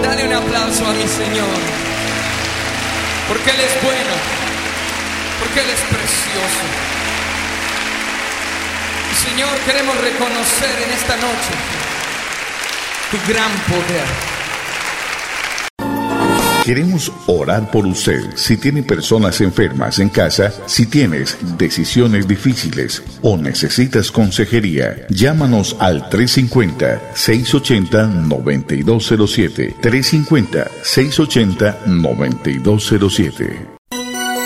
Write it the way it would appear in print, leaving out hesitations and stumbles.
Dale un aplauso a mi Señor, porque Él es bueno, porque Él es precioso. Y Señor, queremos reconocer en esta noche tu gran poder. Queremos orar por usted. Si tiene personas enfermas en casa, si tienes decisiones difíciles o necesitas consejería, llámanos al 350-680-9207. 350-680-9207.